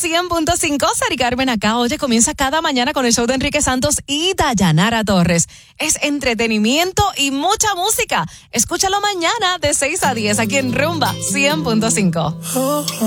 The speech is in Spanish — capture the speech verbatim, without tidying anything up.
cien punto cinco, Sari Carmen acá. Oye, comienza cada mañana con el show de Enrique Santos y Dayanara Torres. Es entretenimiento y mucha música. Escúchalo mañana de seis a diez aquí en Rumba cien punto cinco.